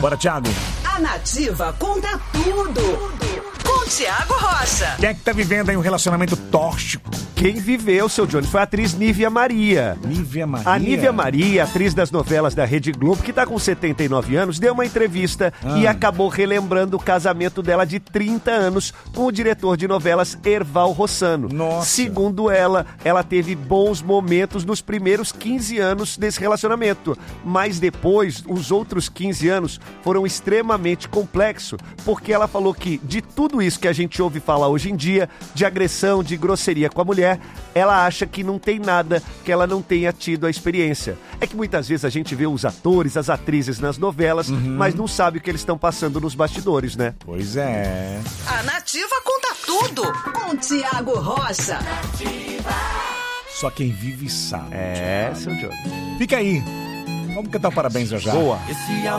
Bora, Thiago. A Nativa conta tudo. Com Thiago Rocha. Quem é que tá vivendo aí um relacionamento tóxico? Quem viveu, seu Johnny, foi a atriz Nívia Maria. Nívia Maria? A Nívia Maria, atriz das novelas da Rede Globo, que tá com 79 anos, deu uma entrevista e acabou relembrando o casamento dela de 30 anos com o diretor de novelas Erval Rossano. Nossa. Segundo ela teve bons momentos nos primeiros 15 anos desse relacionamento, mas depois, os outros 15 anos foram extremamente complexos, porque ela falou que de tudo isso que a gente ouve falar hoje em dia, de agressão, de grosseria com a mulher, ela acha que não tem nada que ela não tenha tido a experiência. É que muitas vezes a gente vê os atores, as atrizes nas novelas, mas não sabe o que eles estão passando nos bastidores, né? Pois é. A Nativa conta tudo. Com Thiago Rocha. Só quem vive sabe. É, seu Johnny. Fica aí. Vamos cantar parabéns já já. Boa. Esse